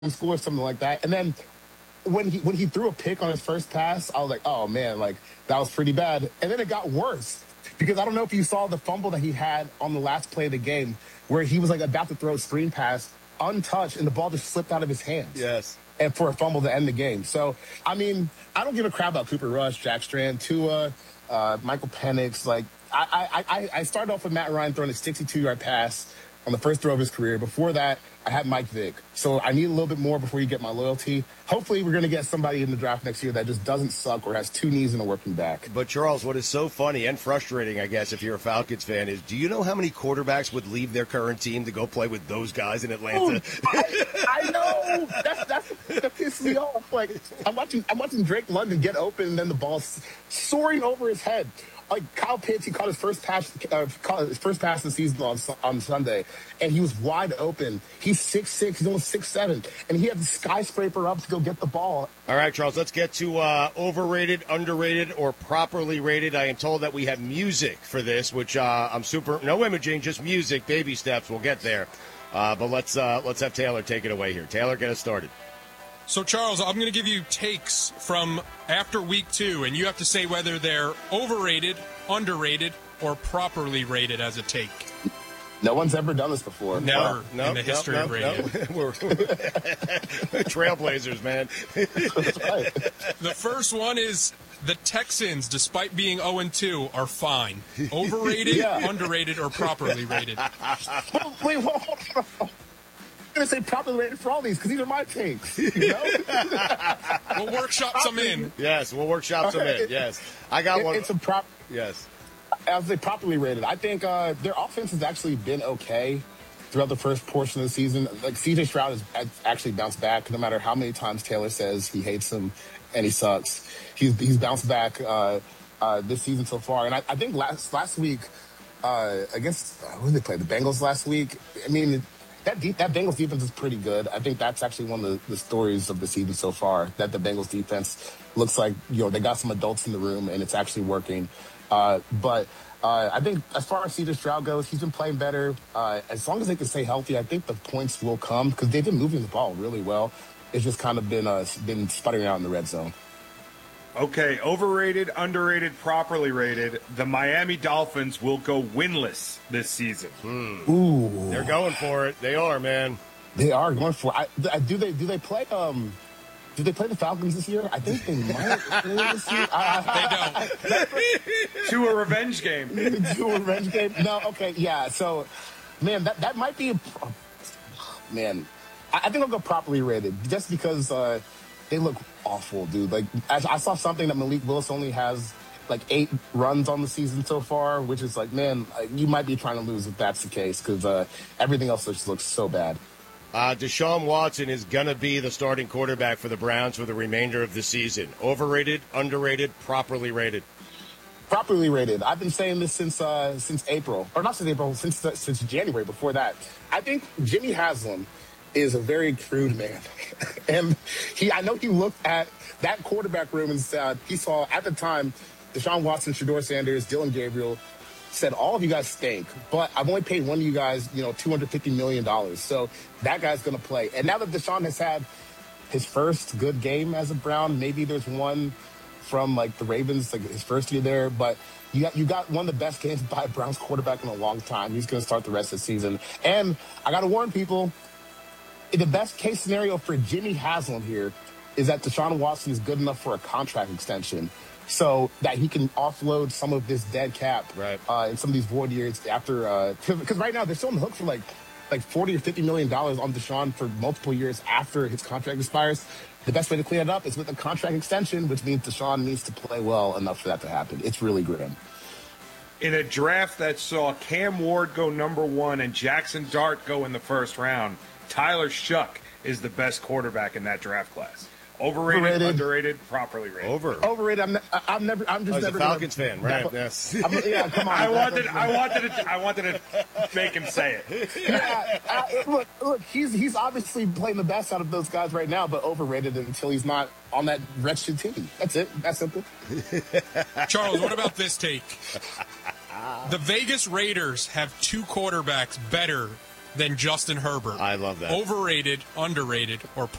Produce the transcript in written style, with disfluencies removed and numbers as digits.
school or something like that. And then when he threw a pick on his first pass, I was like, oh man, like that was pretty bad. And then it got worse because I don't know if you saw the fumble that he had on the last play of the game where he was like about to throw a screen pass untouched and the ball just slipped out of his hands. Yes. And for a fumble to end the game. So, I mean, I don't give a crap about Cooper Rush, Jack Strand, Tua, Michael Penix. Like, I started off with Matt Ryan throwing a 62-yard pass on the first throw of his career. Before that, I had Mike Vick. So I need a little bit more before you get my loyalty. Hopefully, we're going to get somebody in the draft next year that just doesn't suck or has two knees and a working back. But, Charles, what is so funny and frustrating, I guess, if you're a Falcons fan, is do you know how many quarterbacks would leave their current team to go play with those guys in Atlanta? I know. That pisses me off. Like, I'm watching Drake London get open and then the ball's soaring over his head. Like Kyle Pitts, he caught his first pass of the season on Sunday, and he was wide open. He's 6'6", he's almost 6'7", and he had the skyscraper up to go get the ball. All right, Charles, let's get to overrated, underrated, or properly rated. I am told that we have music for this, which I'm super – no imaging, just music, baby steps. We'll get there. But let's have Taylor take it away here. Taylor, get us started. So, Charles, I'm going to give you takes from after week 2, and you have to say whether they're overrated, underrated, or properly rated as a take. No one's ever done this before. Never in the history of radio. We're trailblazers, man. That's right. The first one is the Texans, despite being 0-2, are fine. Overrated, underrated, or properly rated? Wait, hold on. I'm going to say properly rated for all these because these are my takes. You know? We'll workshop some in. Yes, we'll workshop some in. Yes. I got one. It's a prop. Yes. As they properly rated, I think their offense has actually been okay throughout the first portion of the season. Like C.J. Stroud has actually bounced back. No matter how many times Taylor says he hates him and he sucks, he's bounced back this season so far. And I think last week against who did they play? The Bengals last week. I mean, that Bengals defense is pretty good. I think that's actually one of the stories of the season so far. That the Bengals defense looks like they got some adults in the room and it's actually working. But I think as far as C.J. Stroud goes, he's been playing better. As long as they can stay healthy, I think the points will come because they've been moving the ball really well. It's just kind of been sputtering out in the red zone. Okay, overrated, underrated, properly rated. The Miami Dolphins will go winless this season. Ooh, they're going for it. They are, man. They are going for it. Do they play? Do they play the Falcons this year? I think they might play this year. They don't. To a revenge game. To a revenge game? No, okay, yeah. So, man, that might be man, I think I'll go properly rated just because they look awful, dude. Like, I saw something that Malik Willis only has like 8 runs on the season so far, which is like, man, you might be trying to lose if that's the case because everything else just looks so bad. Deshaun Watson is going to be the starting quarterback for the Browns for the remainder of the season. Overrated, underrated, properly rated? Properly rated. I've been saying this since April. Or not since April, since January before that. I think Jimmy Haslam is a very crude man. And I know he looked at that quarterback room and said, he saw at the time Deshaun Watson, Shedeur Sanders, Dylan Gabriel, said, all of you guys stink, but I've only paid one of you guys, $250 million. So that guy's going to play. And now that Deshaun has had his first good game as a Brown, maybe there's one from like the Ravens, like his first year there, but you got one of the best games by a Browns quarterback in a long time. He's going to start the rest of the season. And I got to warn people, the best case scenario for Jimmy Haslam here is that Deshaun Watson is good enough for a contract extension, so that he can offload some of this dead cap in some of these void years after. Because right now they're still on the hook for like $40 or $50 million on Deshaun for multiple years after his contract expires. The best way to clean it up is with a contract extension, which means Deshaun needs to play well enough for that to happen. It's really grim. In a draft that saw Cam Ward go number 1 and Jackson Dart go in the first round, Tyler Shuck is the best quarterback in that draft class. Overrated, underrated, properly rated. Overrated. I'm just never a Falcons fan, right? Yes. Yeah, come on. I wanted to make him say it. Yeah, look, he's obviously playing the best out of those guys right now, but overrated until he's not on that wretched team. That's it. That's simple. Charles, what about this take? The Vegas Raiders have 2 quarterbacks better than Justin Herbert. I love that. Overrated, underrated, or